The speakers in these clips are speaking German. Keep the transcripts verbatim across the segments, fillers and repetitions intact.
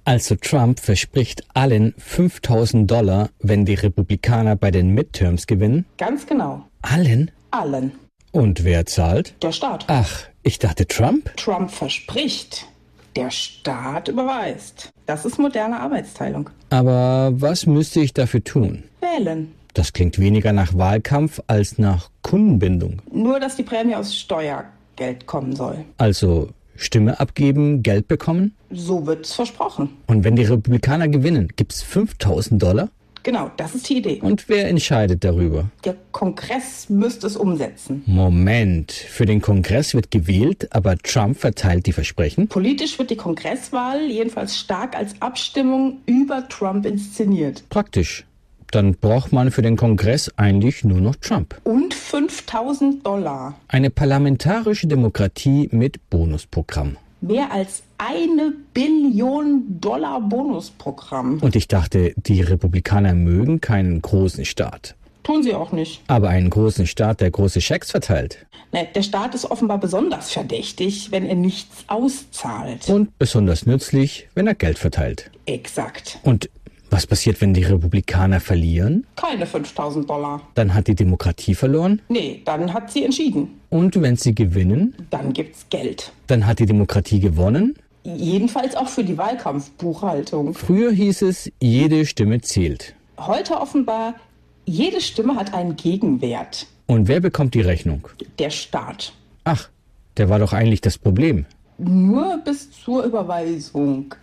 Also Trump verspricht allen fünftausend Dollar, wenn die Republikaner bei den Midterms gewinnen? Ganz genau. Allen? Allen. Und wer zahlt? Der Staat. Ach, ich dachte Trump? Trump verspricht. Der Staat überweist. Das ist moderne Arbeitsteilung. Aber was müsste ich dafür tun? Wählen. Das klingt weniger nach Wahlkampf als nach Kundenbindung. Nur, dass die Prämie aus Steuergeld kommen soll. Also Stimme abgeben, Geld bekommen? So wird's versprochen. Und wenn die Republikaner gewinnen, gibt's fünftausend Dollar? Genau, das ist die Idee. Und wer entscheidet darüber? Der Kongress müsste es umsetzen. Moment, für den Kongress wird gewählt, aber Trump verteilt die Versprechen? Politisch wird die Kongresswahl jedenfalls stark als Abstimmung über Trump inszeniert. Praktisch. Dann braucht man für den Kongress eigentlich nur noch Trump. Und fünftausend Dollar. Eine parlamentarische Demokratie mit Bonusprogramm. Mehr als eine Billion Dollar Bonusprogramm. Und ich dachte, die Republikaner mögen keinen großen Staat. Tun sie auch nicht. Aber einen großen Staat, der große Schecks verteilt. Ne, der Staat ist offenbar besonders verdächtig, wenn er nichts auszahlt. Und besonders nützlich, wenn er Geld verteilt. Exakt. Und was passiert, wenn die Republikaner verlieren? Keine fünftausend Dollar. Dann hat die Demokratie verloren? Nee, dann hat sie entschieden. Und wenn sie gewinnen? Dann gibt's Geld. Dann hat die Demokratie gewonnen? Jedenfalls auch für die Wahlkampfbuchhaltung. Früher hieß es, jede Stimme zählt. Heute offenbar, jede Stimme hat einen Gegenwert. Und wer bekommt die Rechnung? Der Staat. Ach, der war doch eigentlich das Problem. Nur bis zur Überweisung.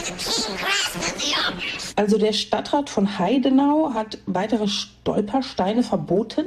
Also der Stadtrat von Heidenau hat weitere Stolpersteine verboten?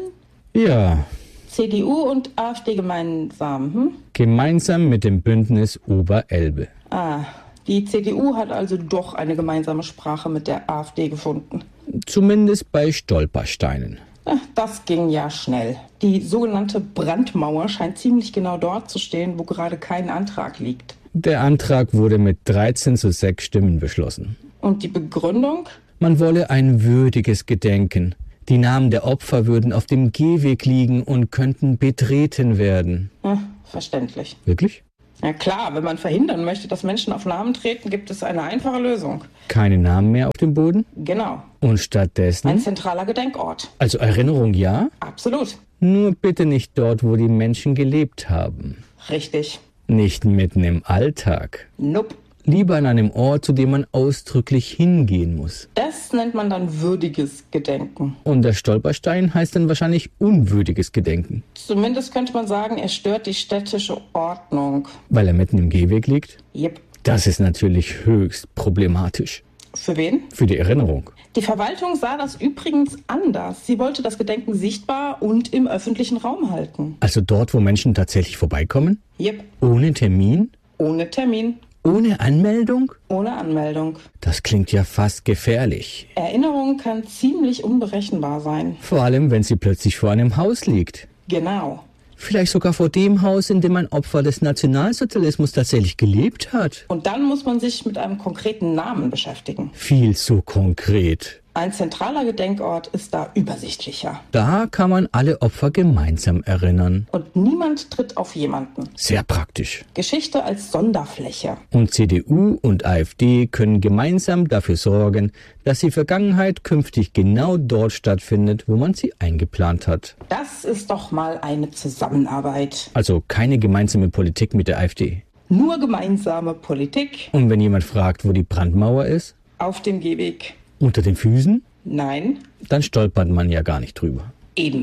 Ja. C D U und AfD gemeinsam, hm? Gemeinsam mit dem Bündnis Oberelbe. Ah, die C D U hat also doch eine gemeinsame Sprache mit der AfD gefunden. Zumindest bei Stolpersteinen. Das ging ja schnell. Die sogenannte Brandmauer scheint ziemlich genau dort zu stehen, wo gerade kein Antrag liegt. Der Antrag wurde mit dreizehn zu sechs Stimmen beschlossen. Und die Begründung? Man wolle ein würdiges Gedenken. Die Namen der Opfer würden auf dem Gehweg liegen und könnten betreten werden. Ja, verständlich. Wirklich? Ja klar, wenn man verhindern möchte, dass Menschen auf Namen treten, gibt es eine einfache Lösung. Keine Namen mehr auf dem Boden? Genau. Und stattdessen? Ein zentraler Gedenkort. Also Erinnerung ja? Absolut. Nur bitte nicht dort, wo die Menschen gelebt haben. Richtig. Nicht mitten im Alltag. Nope. Lieber an einem Ort, zu dem man ausdrücklich hingehen muss. Das nennt man dann würdiges Gedenken. Und der Stolperstein heißt dann wahrscheinlich unwürdiges Gedenken. Zumindest könnte man sagen, er stört die städtische Ordnung. Weil er mitten im Gehweg liegt? Jep. Das ist natürlich höchst problematisch. Für wen? Für die Erinnerung. Die Verwaltung sah das übrigens anders. Sie wollte das Gedenken sichtbar und im öffentlichen Raum halten. Also dort, wo Menschen tatsächlich vorbeikommen? Jep. Ohne Termin? Ohne Termin. Ohne Anmeldung? Ohne Anmeldung. Das klingt ja fast gefährlich. Erinnerung kann ziemlich unberechenbar sein. Vor allem, wenn sie plötzlich vor einem Haus liegt. Genau. Vielleicht sogar vor dem Haus, in dem ein Opfer des Nationalsozialismus tatsächlich gelebt hat. Und dann muss man sich mit einem konkreten Namen beschäftigen. Viel zu konkret. Ein zentraler Gedenkort ist da übersichtlicher. Da kann man alle Opfer gemeinsam erinnern. Und niemand tritt auf jemanden. Sehr praktisch. Geschichte als Sonderfläche. Und C D U und AfD können gemeinsam dafür sorgen, dass die Vergangenheit künftig genau dort stattfindet, wo man sie eingeplant hat. Das ist doch mal eine Zusammenarbeit. Also keine gemeinsame Politik mit der AfD. Nur gemeinsame Politik. Und wenn jemand fragt, wo die Brandmauer ist? Auf dem Gehweg. Unter den Füßen? Nein. Dann stolpert man ja gar nicht drüber. Eben.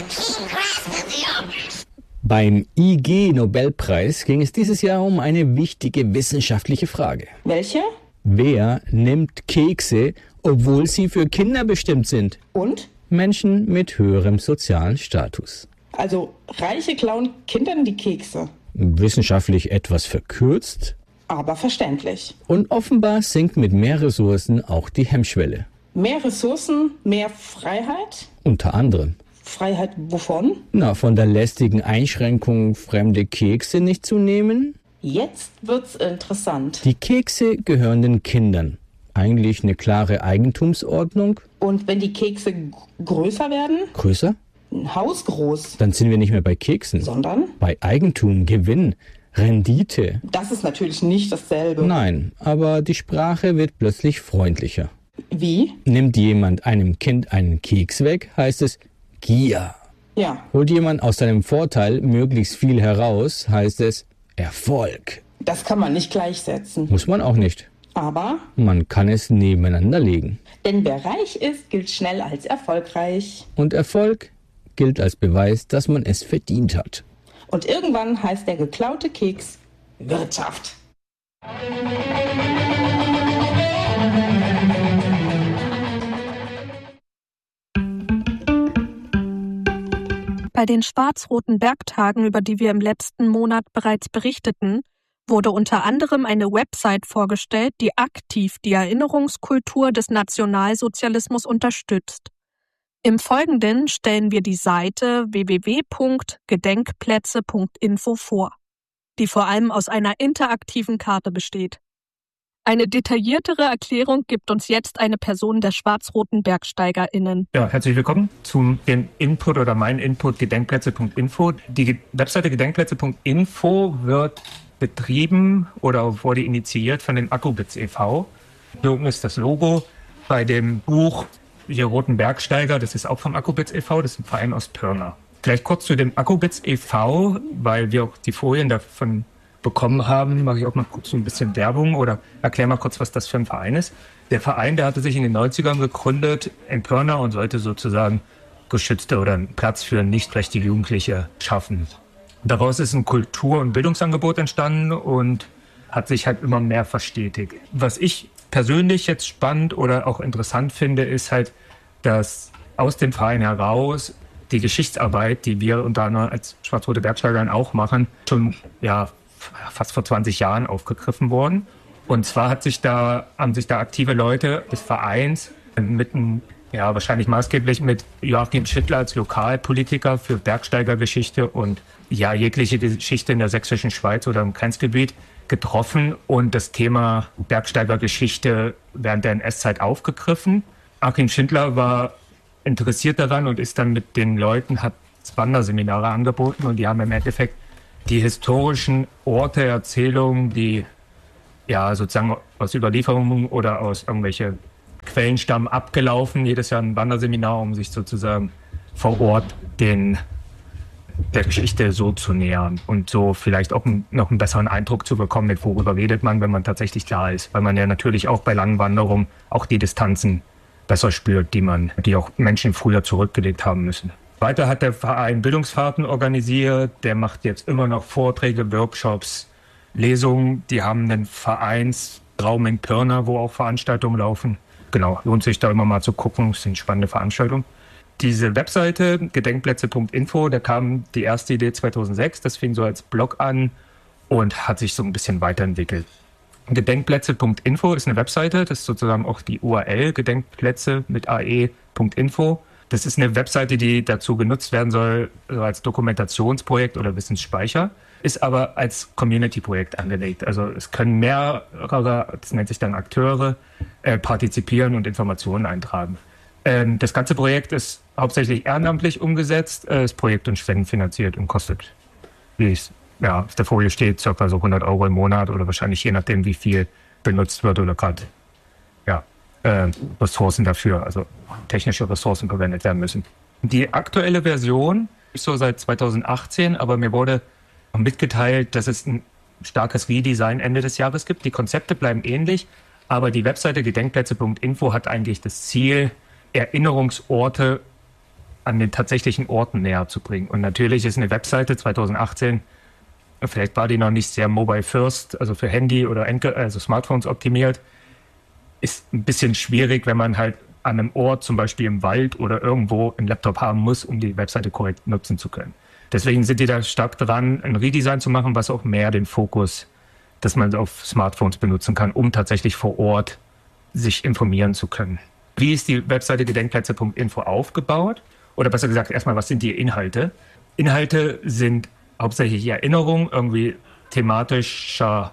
Beim I G-Nobelpreis ging es dieses Jahr um eine wichtige wissenschaftliche Frage. Welche? Wer nimmt Kekse, obwohl sie für Kinder bestimmt sind? Und? Menschen mit höherem sozialen Status. Also Reiche klauen Kindern die Kekse. Wissenschaftlich etwas verkürzt. Aber verständlich. Und offenbar sinkt mit mehr Ressourcen auch die Hemmschwelle. Mehr Ressourcen, mehr Freiheit? Unter anderem. Freiheit wovon? Na, von der lästigen Einschränkung, fremde Kekse nicht zu nehmen. Jetzt wird's interessant. Die Kekse gehören den Kindern. Eigentlich eine klare Eigentumsordnung. Und wenn die Kekse g- größer werden? Größer? Ein Haus groß. Dann sind wir nicht mehr bei Keksen. Sondern? Bei Eigentum, Gewinn, Rendite. Das ist natürlich nicht dasselbe. Nein, aber die Sprache wird plötzlich freundlicher. Wie? Nimmt jemand einem Kind einen Keks weg, heißt es Gier. Ja. Holt jemand aus seinem Vorteil möglichst viel heraus, heißt es Erfolg. Das kann man nicht gleichsetzen. Muss man auch nicht. Aber? Man kann es nebeneinander legen. Denn wer reich ist, gilt schnell als erfolgreich. Und Erfolg gilt als Beweis, dass man es verdient hat. Und irgendwann heißt der geklaute Keks Wirtschaft. Bei den schwarz-roten Bergtagen, über die wir im letzten Monat bereits berichteten, wurde unter anderem eine Website vorgestellt, die aktiv die Erinnerungskultur des Nationalsozialismus unterstützt. Im Folgenden stellen wir die Seite w w w punkt gedenkplätze punkt info vor, die vor allem aus einer interaktiven Karte besteht. Eine detailliertere Erklärung gibt uns jetzt eine Person der schwarz-roten BergsteigerInnen. Ja, herzlich willkommen zu dem Input oder mein Input gedenkplätze punkt info. Die Webseite gedenkplätze punkt info wird betrieben oder wurde initiiert von dem Akkubitz e V Hier oben ist das Logo. Bei dem Buch Die Roten Bergsteiger, das ist auch vom Akkubitz e V, das ist ein Verein aus Pirna. Vielleicht kurz zu dem Akkubitz e V, weil wir auch die Folien davon bekommen haben, mache ich auch mal kurz so ein bisschen Werbung oder erkläre mal kurz, was das für ein Verein ist. Der Verein, der hatte sich in den neunzigern gegründet in Pirna und sollte sozusagen geschützte oder einen Platz für nicht-rechte Jugendliche schaffen. Daraus ist ein Kultur- und Bildungsangebot entstanden und hat sich halt immer mehr verstetigt. Was ich persönlich jetzt spannend oder auch interessant finde, ist halt, dass aus dem Verein heraus die Geschichtsarbeit, die wir unter anderem als schwarz-rote Bergsteiger auch machen, schon ja fast vor zwanzig Jahren aufgegriffen worden. Und zwar hat sich da, haben sich da aktive Leute des Vereins mit einem, ja wahrscheinlich maßgeblich mit Joachim Schittler als Lokalpolitiker für Bergsteigergeschichte und ja jegliche Geschichte in der sächsischen Schweiz oder im Grenzgebiet getroffen und das Thema Bergsteigergeschichte während der N S-Zeit aufgegriffen. Joachim Schindler war interessiert daran und ist dann mit den Leuten, hat Wanderseminare angeboten und die haben im Endeffekt die historischen Orte, Erzählungen, die ja sozusagen aus Überlieferungen oder aus irgendwelche Quellen stammen, abgelaufen. Jedes Jahr ein Wanderseminar, um sich sozusagen vor Ort den, der Geschichte so zu nähern und so vielleicht auch noch einen besseren Eindruck zu bekommen, mit worüber redet man, wenn man tatsächlich da ist. Weil man ja natürlich auch bei langen Wanderungen auch die Distanzen besser spürt, die man, die auch Menschen früher zurückgelegt haben müssen. Weiter hat der Verein Bildungsfahrten organisiert, der macht jetzt immer noch Vorträge, Workshops, Lesungen. Die haben einen Vereinsraum in Pirna, wo auch Veranstaltungen laufen. Genau, lohnt sich da immer mal zu gucken, es sind spannende Veranstaltungen. Diese Webseite, gedenkplätze punkt info, da kam die erste Idee zweitausendsechs, das fing so als Blog an und hat sich so ein bisschen weiterentwickelt. gedenkplätze punkt info ist eine Webseite, das ist sozusagen auch die U R L, gedenkplätze mit ae punkt info. Das ist eine Webseite, die dazu genutzt werden soll, also als Dokumentationsprojekt oder Wissensspeicher, ist aber als Community-Projekt angelegt. Also es können mehrere, das nennt sich dann Akteure, äh, partizipieren und Informationen eintragen. Ähm, das ganze Projekt ist hauptsächlich ehrenamtlich umgesetzt, äh, ist projekt- und spendenfinanziert und kostet, wie es ja, auf der Folie steht, ca. so hundert Euro im Monat oder wahrscheinlich je nachdem, wie viel benutzt wird oder gerade ja, äh, Ressourcen dafür, also technische Ressourcen verwendet werden müssen. Die aktuelle Version ist so seit zweitausendachtzehn, aber mir wurde mitgeteilt, dass es ein starkes Redesign Ende des Jahres gibt. Die Konzepte bleiben ähnlich, aber die Webseite gedenkplätze punkt info hat eigentlich das Ziel, Erinnerungsorte an den tatsächlichen Orten näher zu bringen. Und natürlich ist eine Webseite zweitausendachtzehn, vielleicht war die noch nicht sehr mobile first, also für Handy oder Enkel, also Smartphones optimiert, ist ein bisschen schwierig, wenn man halt an einem Ort, zum Beispiel im Wald oder irgendwo, einen Laptop haben muss, um die Webseite korrekt nutzen zu können. Deswegen sind die da stark dran, ein Redesign zu machen, was auch mehr den Fokus, dass man auf Smartphones benutzen kann, um tatsächlich vor Ort sich informieren zu können. Wie ist die Webseite gedenkplätze punkt info aufgebaut? Oder besser gesagt, erstmal, was sind die Inhalte? Inhalte sind hauptsächlich Erinnerung, irgendwie thematischer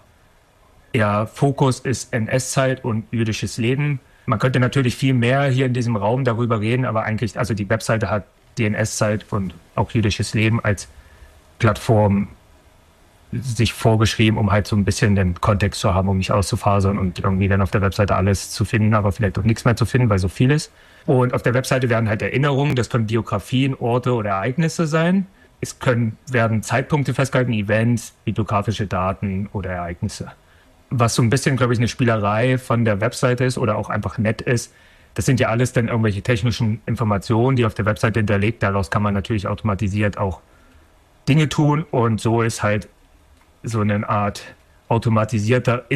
ja, Fokus ist N S-Zeit und jüdisches Leben. Man könnte natürlich viel mehr hier in diesem Raum darüber reden, aber eigentlich, also die Webseite hat die N S-Zeit und auch jüdisches Leben als Plattform sich vorgeschrieben, um halt so ein bisschen den Kontext zu haben, um nicht auszufasern und irgendwie dann auf der Webseite alles zu finden, aber vielleicht auch nichts mehr zu finden, weil so viel ist. Und auf der Webseite werden halt Erinnerungen, das können Biografien, Orte oder Ereignisse sein. Es können, werden Zeitpunkte festgehalten, Events, bibliografische Daten oder Ereignisse. Was so ein bisschen, glaube ich, eine Spielerei von der Webseite ist oder auch einfach nett ist, das sind ja alles dann irgendwelche technischen Informationen, die auf der Webseite hinterlegt. Daraus kann man natürlich automatisiert auch Dinge tun. Und so ist halt so eine Art automatisierter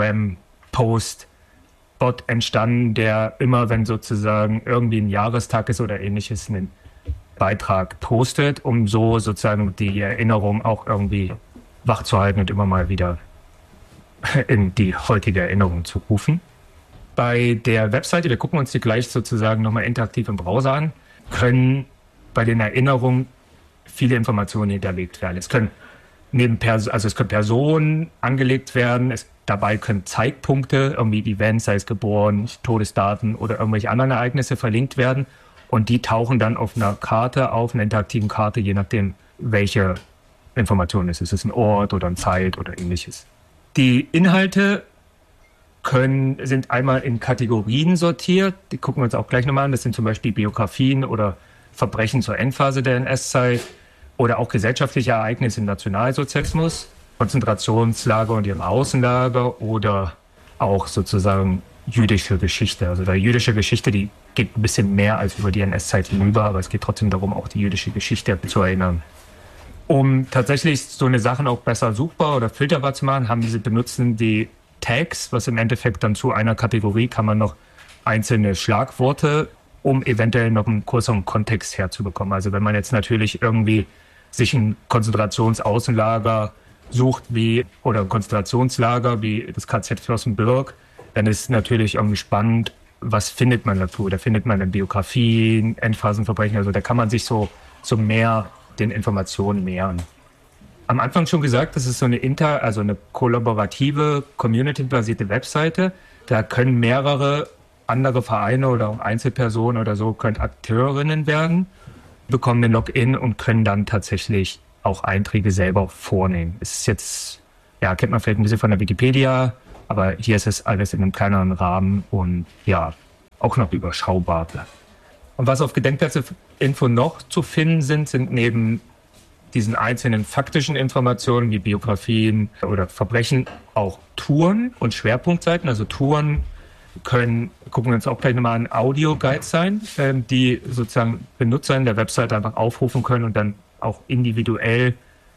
Instagram-Post-Bot entstanden, der immer, wenn sozusagen irgendwie ein Jahrestag ist oder ähnliches, einen Beitrag postet, um so sozusagen die Erinnerung auch irgendwie wachzuhalten und immer mal wieder in die heutige Erinnerung zu rufen. Bei der Webseite, wir gucken uns die gleich sozusagen nochmal interaktiv im Browser an, können bei den Erinnerungen viele Informationen hinterlegt werden. Es können neben Pers- also es können Personen angelegt werden, es, dabei können Zeitpunkte, irgendwie Events, sei es geboren, Todesdaten oder irgendwelche anderen Ereignisse verlinkt werden und die tauchen dann auf einer Karte auf, einer interaktiven Karte, je nachdem, welche Information es ist. Ist es ein Ort oder eine Zeit oder ähnliches. Die Inhalte können, sind einmal in Kategorien sortiert, die gucken wir uns auch gleich nochmal an, das sind zum Beispiel Biografien oder Verbrechen zur Endphase der N S-Zeit oder auch gesellschaftliche Ereignisse im Nationalsozialismus, Konzentrationslager und ihre Außenlager oder auch sozusagen jüdische Geschichte. Also die jüdische Geschichte, die geht ein bisschen mehr als über die N S-Zeit hinüber, aber es geht trotzdem darum, auch die jüdische Geschichte zu erinnern. Um tatsächlich so eine Sachen auch besser suchbar oder filterbar zu machen, haben diese benutzen die Tags, was im Endeffekt dann zu einer Kategorie kann man noch einzelne Schlagworte, um eventuell noch einen größeren Kontext herzubekommen. Also wenn man jetzt natürlich irgendwie sich ein Konzentrationsaußenlager sucht wie oder ein Konzentrationslager wie das K Z Flossenbürg, dann ist natürlich irgendwie spannend, was findet man dazu? Da findet man dann Biografien, Endphasenverbrechen, also da kann man sich so, so mehr den Informationen nähern. Am Anfang schon gesagt, das ist so eine inter, also eine kollaborative, community-basierte Webseite. Da können mehrere andere Vereine oder auch Einzelpersonen oder so können Akteurinnen werden, bekommen den Login und können dann tatsächlich auch Einträge selber vornehmen. Es ist jetzt, ja, kennt man vielleicht ein bisschen von der Wikipedia, aber hier ist es alles in einem kleineren Rahmen und ja, auch noch überschaubar. Und was auf Gedenkplätze-Info noch zu finden sind, sind neben diesen einzelnen faktischen Informationen wie Biografien oder Verbrechen auch Touren und Schwerpunktseiten. Also Touren können, gucken wir uns auch gleich nochmal an, Audio-Guides sein, die sozusagen Benutzer in der Website einfach aufrufen können und dann auch individuell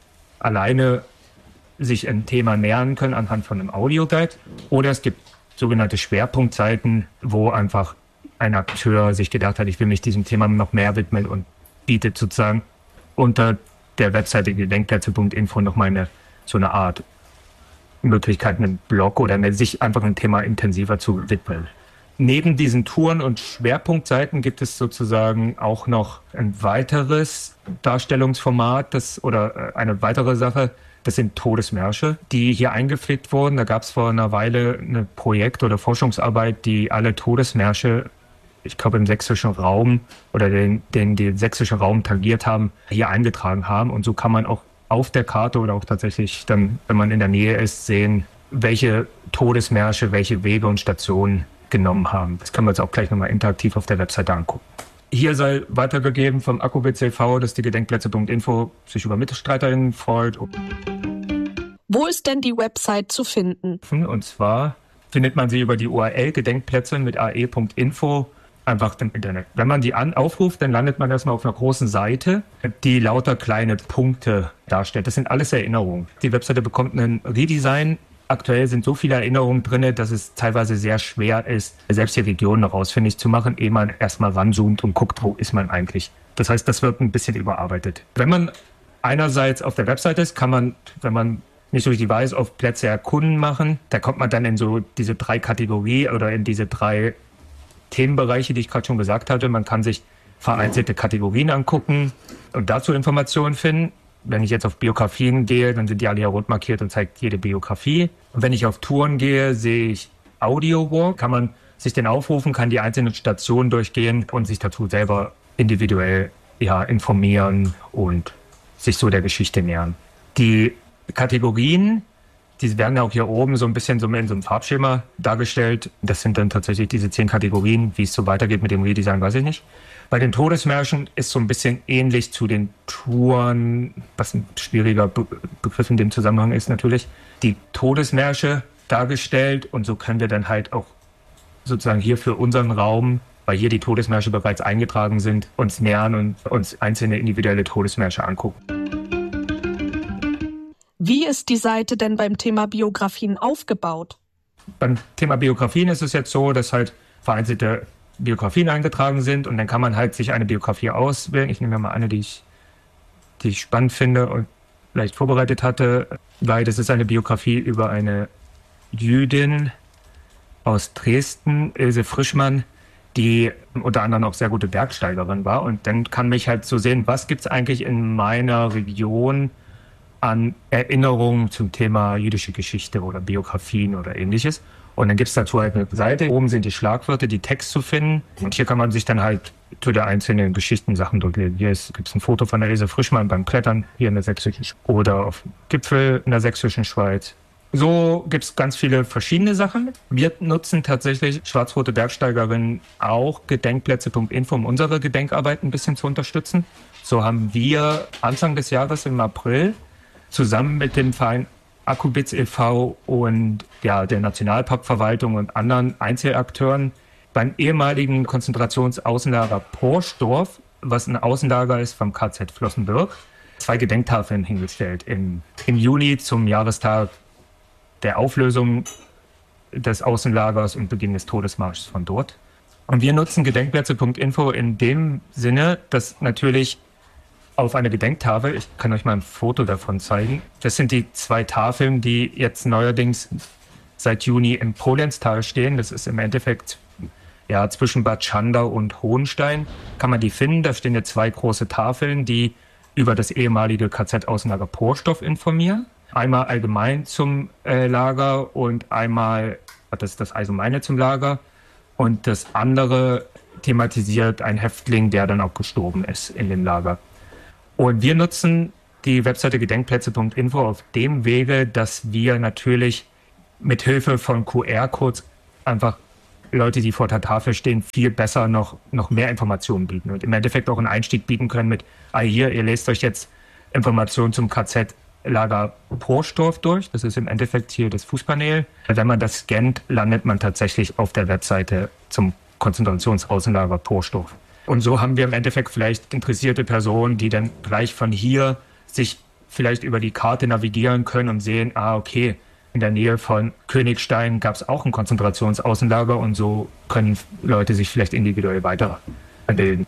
alleine sich ein Thema nähern können anhand von einem Audio-Guide. Oder es gibt sogenannte Schwerpunktseiten, wo einfach ein Akteur sich gedacht hat, ich will mich diesem Thema noch mehr widmen und bietet sozusagen unter der Webseite gedenkplätze punkt info nochmal eine, so eine Art Möglichkeit, einen Blog oder eine, sich einfach ein Thema intensiver zu widmen. Neben diesen Touren- und Schwerpunktseiten gibt es sozusagen auch noch ein weiteres Darstellungsformat, das, oder eine weitere Sache, das sind Todesmärsche, die hier eingepflegt wurden. Da gab es vor einer Weile ein Projekt oder Forschungsarbeit, die alle Todesmärsche, ich glaube im sächsischen Raum oder den, den den sächsischen Raum tangiert haben, hier eingetragen haben. Und so kann man auch auf der Karte oder auch tatsächlich dann, wenn man in der Nähe ist, sehen, welche Todesmärsche, welche Wege und Stationen genommen haben. Das können wir uns auch gleich nochmal interaktiv auf der Webseite angucken. Hier sei weitergegeben vom AKUBITS e V, dass die Gedenkplätze punkt info sich über MitstreiterInnen freut. Wo ist denn die Website zu finden? Und zwar findet man sie über die U R L Gedenkplätze mit ae punkt info einfach im Internet. Wenn man die an aufruft, dann landet man erstmal auf einer großen Seite, die lauter kleine Punkte darstellt. Das sind alles Erinnerungen. Die Webseite bekommt einen Redesign. Aktuell sind so viele Erinnerungen drin, dass es teilweise sehr schwer ist, selbst die Region noch ausfindig zu machen, ehe man erstmal ranzoomt und guckt, wo ist man eigentlich. Das heißt, das wird ein bisschen überarbeitet. Wenn man einerseits auf der Webseite ist, kann man, wenn man nicht so richtig weiß, auf Plätze erkunden machen. Da kommt man dann in so diese drei Kategorien oder in diese drei Themenbereiche, die ich gerade schon gesagt hatte. Man kann sich vereinzelte Kategorien angucken und dazu Informationen finden. Wenn ich jetzt auf Biografien gehe, dann sind die alle hier rot markiert und zeigt jede Biografie. Und wenn ich auf Touren gehe, sehe ich Audio Walk. Kann man sich den aufrufen, kann die einzelnen Stationen durchgehen und sich dazu selber individuell ja, informieren und sich so der Geschichte nähern. Die Kategorien, die werden ja auch hier oben so ein bisschen so in so einem Farbschema dargestellt. Das sind dann tatsächlich diese zehn Kategorien. Wie es so weitergeht mit dem Redesign, weiß ich nicht. Bei den Todesmärschen ist so ein bisschen ähnlich zu den Touren, was ein schwieriger Be- Begriff in dem Zusammenhang ist natürlich, die Todesmärsche dargestellt. Und so können wir dann halt auch sozusagen hier für unseren Raum, weil hier die Todesmärsche bereits eingetragen sind, uns nähern und uns einzelne individuelle Todesmärsche angucken. Wie ist die Seite denn beim Thema Biografien aufgebaut? Beim Thema Biografien ist es jetzt so, dass halt vereinzelte Biografien eingetragen sind und dann kann man halt sich eine Biografie auswählen. Ich nehme mir mal eine, die ich, die ich spannend finde und vielleicht vorbereitet hatte, weil das ist eine Biografie über eine Jüdin aus Dresden, Ilse Frischmann, die unter anderem auch sehr gute Bergsteigerin war. Und dann kann mich halt so sehen, was gibt es eigentlich in meiner Region an Erinnerungen zum Thema jüdische Geschichte oder Biografien oder ähnliches. Und dann gibt es dazu halt eine Seite. Oben sind die Schlagwörter, die Text zu finden. Und hier kann man sich dann halt zu der einzelnen Geschichten-Sachen durchlesen. Hier gibt es ein Foto von der Ilse Frischmann beim Klettern hier in der sächsischen Schweiz oder auf dem Gipfel in der sächsischen Schweiz. So gibt es ganz viele verschiedene Sachen. Wir nutzen tatsächlich Schwarz-Rote Bergsteigerin auch Gedenkplätze Punkt info, um unsere Gedenkarbeit ein bisschen zu unterstützen. So haben wir Anfang des Jahres im April zusammen mit dem Verein Akkubitz e V und ja, der Nationalparkverwaltung und anderen Einzelakteuren beim ehemaligen Konzentrationsaußenlager Porsdorf, was ein Außenlager ist vom K Z Flossenbürg, zwei Gedenktafeln hingestellt. Im, im Juni zum Jahrestag der Auflösung des Außenlagers und Beginn des Todesmarsches von dort. Und wir nutzen Gedenkplätze Punkt info in dem Sinne, dass natürlich auf eine Gedenktafel, ich kann euch mal ein Foto davon zeigen, das sind die zwei Tafeln, die jetzt neuerdings seit Juni im Polenztal stehen. Das ist im Endeffekt ja, zwischen Bad Schandau und Hohenstein. Kann man die finden, da stehen jetzt zwei große Tafeln, die über das ehemalige K Z-Außenlager Porsdorf informieren. Einmal allgemein zum äh, Lager und einmal, das ist das Allgemeine zum Lager. Und das andere thematisiert einen Häftling, der dann auch gestorben ist in dem Lager. Und wir nutzen die Webseite Gedenkplätze Punkt info auf dem Wege, dass wir natürlich mit Hilfe von Q R-Codes einfach Leute, die vor der Tafel stehen, viel besser noch, noch mehr Informationen bieten und im Endeffekt auch einen Einstieg bieten können mit, ah hier, ihr lest euch jetzt Informationen zum K Z-Lager Porsdorf durch. Das ist im Endeffekt hier das Fußpanel. Wenn man das scannt, landet man tatsächlich auf der Webseite zum Konzentrationsaußenlager Porsdorf. Und so haben wir im Endeffekt vielleicht interessierte Personen, die dann gleich von hier sich vielleicht über die Karte navigieren können und sehen, ah, okay, in der Nähe von Königstein gab es auch ein Konzentrationsaußenlager und so können Leute sich vielleicht individuell weiterbilden.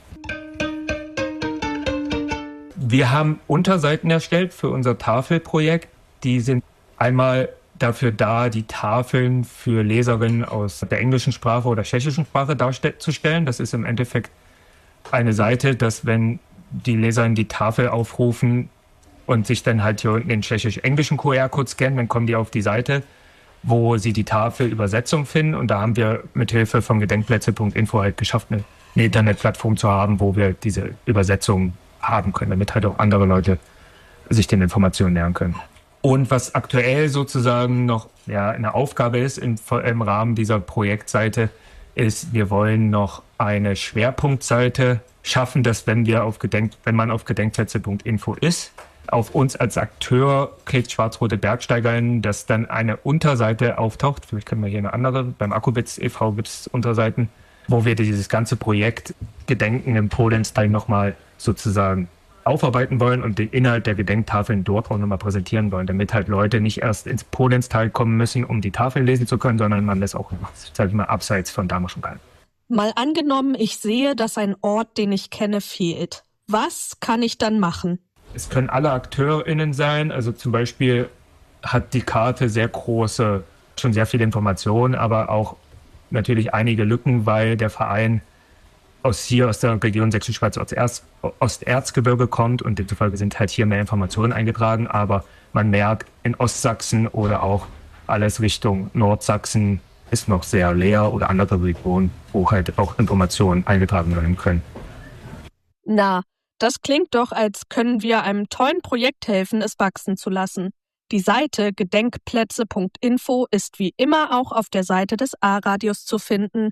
Wir haben Unterseiten erstellt für unser Tafelprojekt. Die sind einmal dafür da, die Tafeln für Leserinnen aus der englischen Sprache oder tschechischen Sprache darzustellen. Das ist im Endeffekt eine Seite, dass wenn die Leserinnen die Tafel aufrufen und sich dann halt hier unten den tschechisch-englischen Q R-Code scannen, dann kommen die auf die Seite, wo sie die Tafelübersetzung finden. Und da haben wir mit Hilfe von Gedenkplätze Punkt info halt geschafft, eine, eine Internetplattform zu haben, wo wir diese Übersetzung haben können, damit halt auch andere Leute sich den Informationen nähern können. Und was aktuell sozusagen noch ja, eine Aufgabe ist im, im Rahmen dieser Projektseite, ist, wir wollen noch eine Schwerpunktseite schaffen, dass wenn wir auf Gedenk, wenn man auf Gedenkplätze Punkt info ist, auf uns als Akteur klickt Schwarz-Rote Bergsteigerin, dass dann eine Unterseite auftaucht. Vielleicht können wir hier eine andere. Beim Akkubitz e V gibt es Unterseiten, wo wir dieses ganze Projekt Gedenken im Polenztal nochmal sozusagen aufarbeiten wollen und den Inhalt der Gedenktafeln dort auch nochmal präsentieren wollen, damit halt Leute nicht erst ins Polenztal kommen müssen, um die Tafeln lesen zu können, sondern man das auch, sag ich mal, abseits von da machen kann. Mal angenommen, ich sehe, dass ein Ort, den ich kenne, fehlt. Was kann ich dann machen? Es können alle AkteurInnen sein, also zum Beispiel hat die Karte sehr große, schon sehr viele Informationen, aber auch natürlich einige Lücken, weil der Verein aus hier, aus der Region Sächsische Schweiz, Osterz, Osterzgebirge kommt und demzufolge sind halt hier mehr Informationen eingetragen, aber man merkt, in Ostsachsen oder auch alles Richtung Nordsachsen ist noch sehr leer oder andere Regionen, wo halt auch Informationen eingetragen werden können. Na, das klingt doch, als können wir einem tollen Projekt helfen, es wachsen zu lassen. Die Seite gedenkplätze punkt info ist wie immer auch auf der Seite des A-Radios zu finden.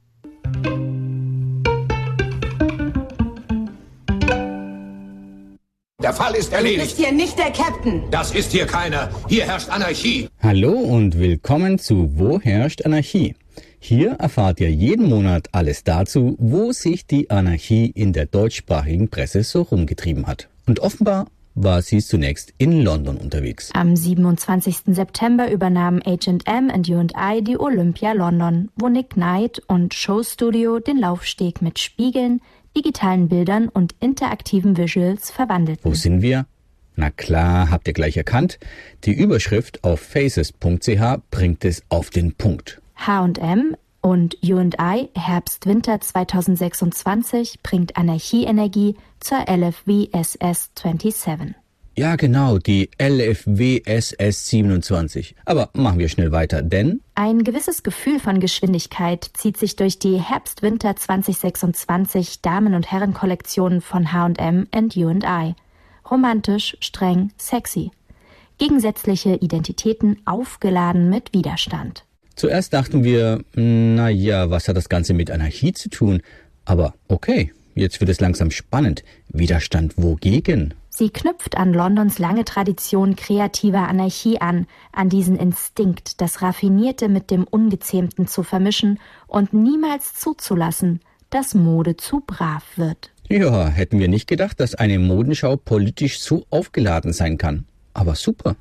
Der Fall ist erledigt. Du bist hier nicht der Captain. Das ist hier keiner. Hier herrscht Anarchie. Hallo und willkommen zu Wo herrscht Anarchie? Hier erfahrt ihr jeden Monat alles dazu, wo sich die Anarchie in der deutschsprachigen Presse so rumgetrieben hat. Und offenbar war sie zunächst in London unterwegs. Am siebenundzwanzigsten September übernahmen H and M und U and I die Olympia London, wo Nick Knight und Showstudio den Laufsteg mit Spiegeln, digitalen Bildern und interaktiven Visuals verwandelten. Wo sind wir? Na klar, habt ihr gleich erkannt. Die Überschrift auf faces punkt c h bringt es auf den Punkt. H and M und U and I Herbst-Winter zweitausendsechsundzwanzig bringt Anarchie-Energie zur L F W S S siebenundzwanzig. Ja genau, die L F W S S siebenundzwanzig. Aber machen wir schnell weiter, denn ein gewisses Gefühl von Geschwindigkeit zieht sich durch die Herbst-Winter zweitausendsechsundzwanzig Damen- und Herren-Kollektionen von H and M und U and I. Romantisch, streng, sexy. Gegensätzliche Identitäten aufgeladen mit Widerstand. Zuerst dachten wir, naja, was hat das Ganze mit Anarchie zu tun? Aber okay, jetzt wird es langsam spannend. Widerstand wogegen? Sie knüpft an Londons lange Tradition kreativer Anarchie an, an diesen Instinkt, das Raffinierte mit dem Ungezähmten zu vermischen und niemals zuzulassen, dass Mode zu brav wird. Ja, hätten wir nicht gedacht, dass eine Modenschau politisch so aufgeladen sein kann. Aber super.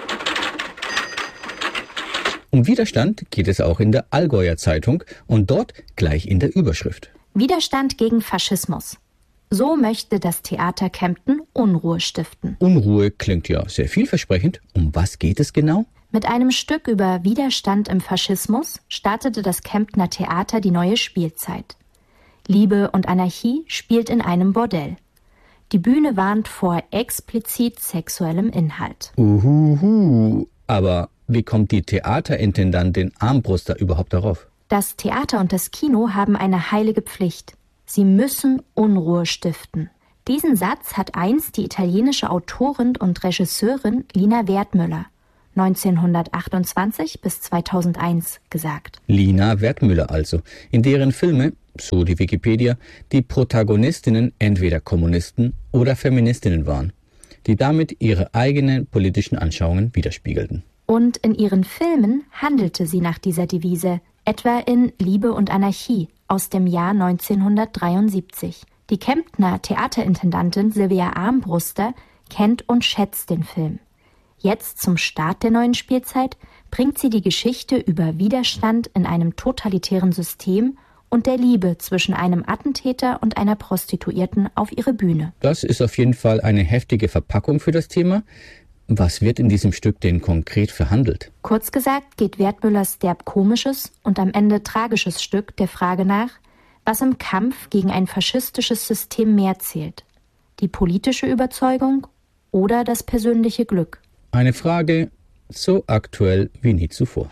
Um Widerstand geht es auch in der Allgäuer Zeitung und dort gleich in der Überschrift. Widerstand gegen Faschismus. So möchte das Theater Kempten Unruhe stiften. Unruhe klingt ja sehr vielversprechend. Um was geht es genau? Mit einem Stück über Widerstand im Faschismus startete das Kemptner Theater die neue Spielzeit. Liebe und Anarchie spielt in einem Bordell. Die Bühne warnt vor explizit sexuellem Inhalt. Uhuhu, aber wie kommt die Theaterintendantin Armbruster überhaupt darauf? Das Theater und das Kino haben eine heilige Pflicht. Sie müssen Unruhe stiften. Diesen Satz hat einst die italienische Autorin und Regisseurin Lina Wertmüller neunzehnhundertachtundzwanzig bis zweitausendeins gesagt. Lina Wertmüller also, in deren Filme, so die Wikipedia, die Protagonistinnen entweder Kommunisten oder Feministinnen waren, die damit ihre eigenen politischen Anschauungen widerspiegelten. Und in ihren Filmen handelte sie nach dieser Devise, etwa in Liebe und Anarchie aus dem Jahr neunzehnhundertdreiundsiebzig. Die Kemptner Theaterintendantin Sylvia Armbruster kennt und schätzt den Film. Jetzt zum Start der neuen Spielzeit bringt sie die Geschichte über Widerstand in einem totalitären System und der Liebe zwischen einem Attentäter und einer Prostituierten auf ihre Bühne. Das ist auf jeden Fall eine heftige Verpackung für das Thema. Was wird in diesem Stück denn konkret verhandelt? Kurz gesagt geht Wertmüllers derb komisches und am Ende tragisches Stück der Frage nach, was im Kampf gegen ein faschistisches System mehr zählt. Die politische Überzeugung oder das persönliche Glück? Eine Frage so aktuell wie nie zuvor.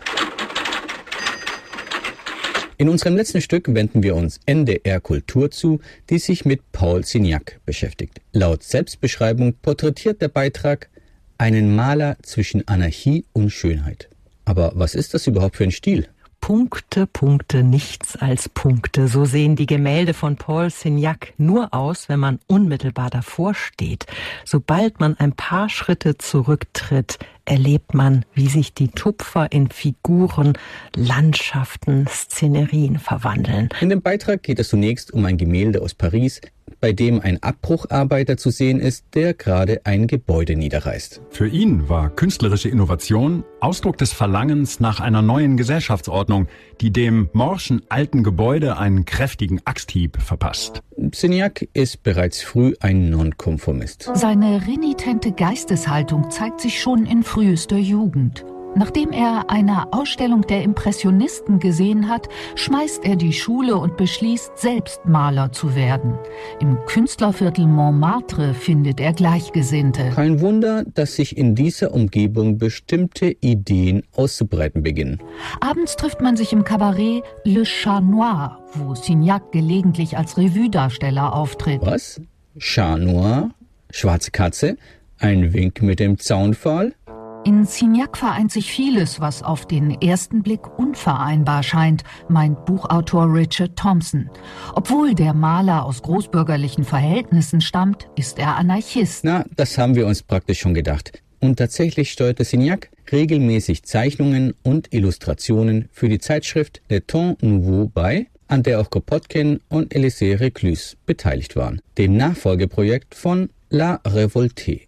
In unserem letzten Stück wenden wir uns N D R Kultur zu, die sich mit Paul Signac beschäftigt. Laut Selbstbeschreibung porträtiert der Beitrag einen Maler zwischen Anarchie und Schönheit. Aber was ist das überhaupt für ein Stil? Punkte, Punkte, nichts als Punkte. So sehen die Gemälde von Paul Signac nur aus, wenn man unmittelbar davor steht. Sobald man ein paar Schritte zurücktritt, erlebt man, wie sich die Tupfer in Figuren, Landschaften, Szenerien verwandeln. In dem Beitrag geht es zunächst um ein Gemälde aus Paris, bei dem ein Abbrucharbeiter zu sehen ist, der gerade ein Gebäude niederreißt. Für ihn war künstlerische Innovation Ausdruck des Verlangens nach einer neuen Gesellschaftsordnung, die dem morschen alten Gebäude einen kräftigen Axthieb verpasst. Signac ist bereits früh ein Nonkonformist. Seine renitente Geisteshaltung zeigt sich schon in frühester Jugend. Nachdem er eine Ausstellung der Impressionisten gesehen hat, schmeißt er die Schule und beschließt, selbst Maler zu werden. Im Künstlerviertel Montmartre findet er Gleichgesinnte. Kein Wunder, dass sich in dieser Umgebung bestimmte Ideen auszubreiten beginnen. Abends trifft man sich im Kabarett Le Chat Noir, wo Signac gelegentlich als Revue-Darsteller auftritt. Was? Chat Noir? Schwarze Katze? Ein Wink mit dem Zaunpfahl? In Signac vereint sich vieles, was auf den ersten Blick unvereinbar scheint, meint Buchautor Richard Thompson. Obwohl der Maler aus großbürgerlichen Verhältnissen stammt, ist er Anarchist. Na, das haben wir uns praktisch schon gedacht. Und tatsächlich steuerte Signac regelmäßig Zeichnungen und Illustrationen für die Zeitschrift Le Temps Nouveau bei, an der auch Kropotkin und Elisée Reclus beteiligt waren, dem Nachfolgeprojekt von La Révoltée.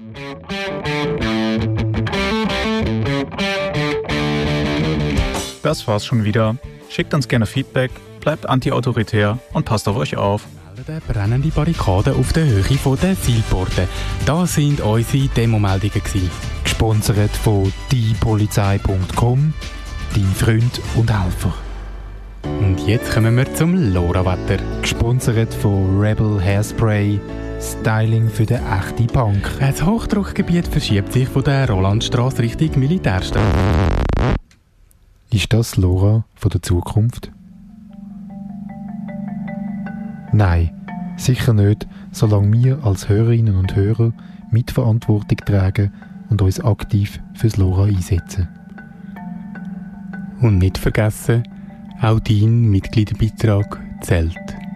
Das war's schon wieder. Schickt uns gerne Feedback, bleibt anti-autoritär und passt auf euch auf. Brennende Barrikaden auf der Höhe der Zielporte. Das sind unsere Demomeldungen. Gesponsert von die polizei punkt com, dein Freund und Helfer. Und jetzt kommen wir zum LoRaWetter. Gesponsert von Rebel Hairspray. Styling für den echten Punk. Das Hochdruckgebiet verschiebt sich von der Rolandstrasse Richtung Militärstadt. Ist das LoRa von der Zukunft? Nein, sicher nicht, solange wir als Hörerinnen und Hörer Mitverantwortung tragen und uns aktiv fürs LoRa einsetzen. Und nicht vergessen, auch dein Mitgliederbeitrag zählt.